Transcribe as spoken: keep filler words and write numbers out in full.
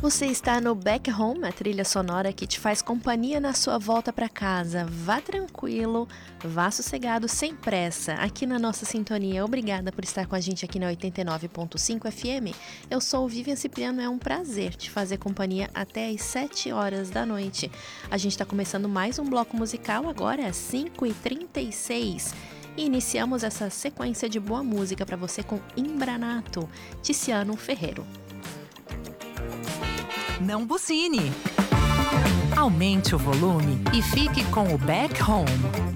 Você está no Back Home, a trilha sonora que te faz companhia na sua volta para casa. Vá tranquilo, vá sossegado, sem pressa, aqui na nossa sintonia. Obrigada por estar com a gente aqui na oitenta e nove ponto cinco F M. Eu sou o Vivian Cipriano, é um prazer te fazer companhia até às sete horas da noite. A gente está começando mais um bloco musical agora, às cinco e trinta e seis. E iniciamos essa sequência de boa música para você com Imbranato, Tiziano Ferreiro. Não buzine. Aumente o volume e fique com o Back Home.